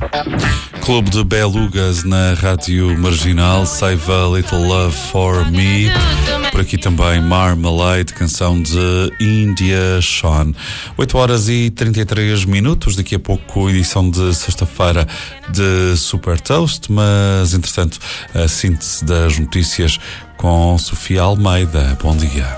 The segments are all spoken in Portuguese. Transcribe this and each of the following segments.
Clube de Belugas na Rádio Marginal, Save a Little Love for Me. Por aqui também Marmalade, canção de India Shawn. 8h33. Daqui a pouco, edição de sexta-feira de Super Toast. Mas, entretanto, a síntese das notícias com Sofia Almeida. Bom dia.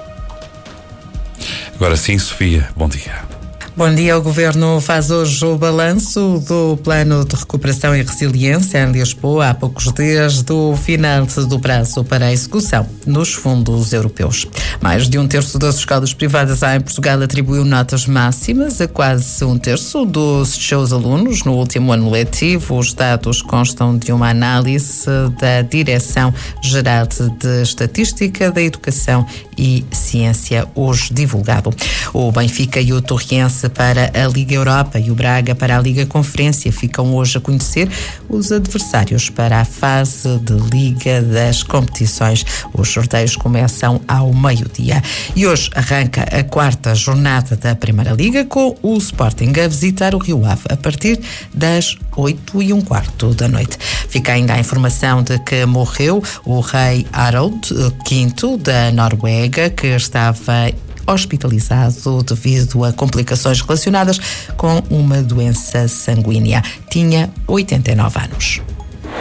Agora sim, Sofia, bom dia. Bom dia. O Governo faz hoje o balanço do Plano de Recuperação e Resiliência em Lisboa, há poucos dias do final do prazo para a execução nos fundos europeus. Mais de um terço das escolas privadas em Portugal atribuiu notas máximas a quase um terço dos seus alunos no último ano letivo. Os dados constam de uma análise da Direção-Geral de Estatística da Educação e Ciência, hoje divulgado. O Benfica e o Torriense para a Liga Europa e o Braga para a Liga Conferência ficam hoje a conhecer os adversários para a fase de Liga das competições. Os sorteios começam ao meio-dia. E hoje arranca a quarta jornada da Primeira Liga, com o Sporting a visitar o Rio Ave a partir das 8h15 da noite. Fica ainda a informação de que morreu o rei Harald V da Noruega, que estava hospitalizado devido a complicações relacionadas com uma doença sanguínea. Tinha 89 anos.